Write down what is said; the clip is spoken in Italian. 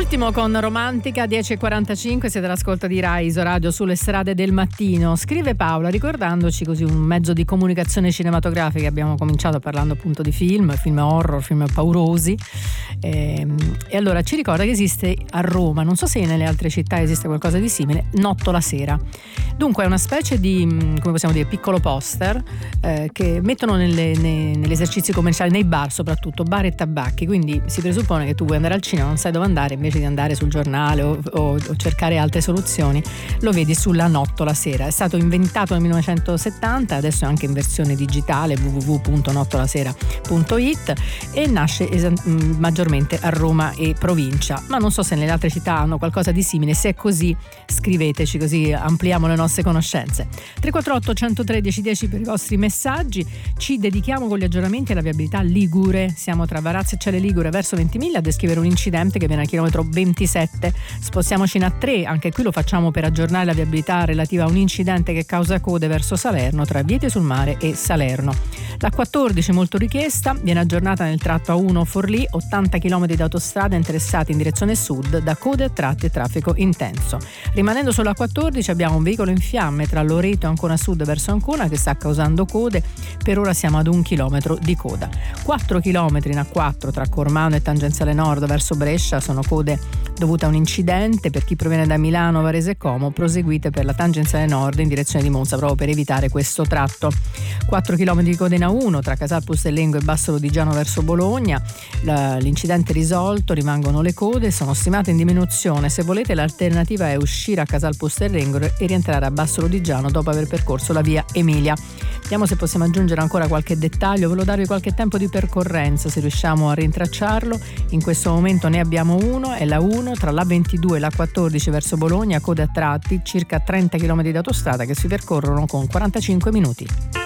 Ultimo con Romantica, 10:45, siete all'ascolto di Rai Isoradio sulle strade del mattino. Scrive Paola ricordandoci così un mezzo di comunicazione cinematografica. Abbiamo cominciato parlando appunto di film horror, film paurosi, e allora ci ricorda che esiste a Roma, non so se nelle altre città esiste qualcosa di simile, Notto la sera. Dunque è una specie di, come possiamo dire, piccolo poster che mettono negli esercizi commerciali, nei bar soprattutto, bar e tabacchi, quindi si presuppone che tu vuoi andare al cinema, non sai dove andare, invece di andare sul giornale o cercare altre soluzioni, lo vedi sulla Notto la sera. È stato inventato nel 1970, adesso è anche in versione digitale, www.nottolasera.it, e nasce maggiormente a Roma e provincia, ma non so se nelle altre città hanno qualcosa di simile. Se è così scriveteci, così ampliamo le nostre conoscenze. 348 113 10 per i vostri messaggi. Ci dedichiamo con gli aggiornamenti alla viabilità ligure. Siamo tra Varazze e Celle Ligure verso Ventimiglia a descrivere un incidente che viene al chilometro 27. Spostiamoci in A3, anche qui lo facciamo per aggiornare la viabilità relativa a un incidente che causa code verso Salerno tra Viete sul Mare e Salerno. La 14 molto richiesta, viene aggiornata nel tratto A1 Forlì, 80 km di autostrada interessati in direzione sud da code a tratti e traffico intenso. Rimanendo sulla 14 abbiamo un veicolo in fiamme tra Loreto e Ancona Sud verso Ancona che sta causando code, per ora siamo ad 1 chilometro di coda. 4 km in A4 tra Cormano e Tangenziale Nord verso Brescia sono code dovute a un incidente. Per chi proviene da Milano, Varese e Como, proseguite per la Tangenziale Nord in direzione di Monza proprio per evitare questo tratto. 4 km di coda in A1 tra Casal Pustellengo e Basso Lodigiano verso Bologna. L'incidente è risolto, rimangono le code, sono stimate in diminuzione. Se volete l'alternativa è uscire a Casal Pustellengo e rientrare a Basso Lodigiano dopo aver percorso la via Emilia. Vediamo se possiamo aggiungere ancora qualche dettaglio, volevo darvi qualche tempo di percorrenza se riusciamo a rintracciarlo. In questo momento ne abbiamo uno, è la 1 tra la 22 e la 14 verso Bologna, code a tratti, circa 30 km di autostrada che si percorrono con 45 minuti.